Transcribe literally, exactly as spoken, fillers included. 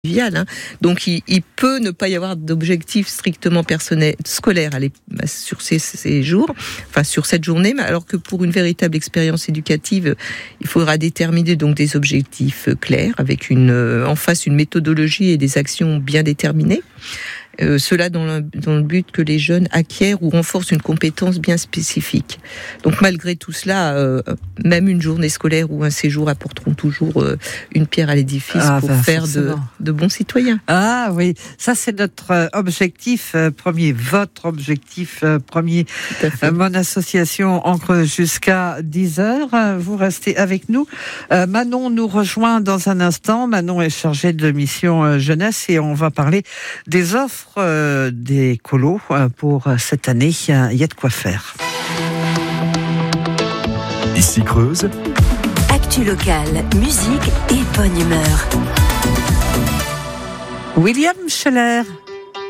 convivial, hein. Donc il, il peut ne pas y avoir d'objectif strictement personnel, scolaire allez, bah, sur ces, ces jours, enfin sur cette journée, mais alors que pour une véritable expérience éducative, il faudra déterminer donc des objectifs clairs, avec une, euh, en face une méthodologie et des actions bien déterminées. Euh, cela dans le, dans le but que les jeunes acquièrent ou renforcent une compétence bien spécifique. Donc malgré tout cela, euh, même une journée scolaire ou un séjour apporteront toujours euh, une pierre à l'édifice ah, pour ben, faire de, de bons citoyens. Ah oui, ça c'est notre objectif euh, premier, votre objectif euh, premier. Euh, mon association Encre jusqu'à dix heures. Vous restez avec nous. Euh, Manon nous rejoint dans un instant. Manon est chargée de mission euh, jeunesse et on va parler des offres Euh, des colos euh, pour cette année. Il y a de quoi faire. Ici Creuse. Actu locale, musique et bonne humeur. William Scheller.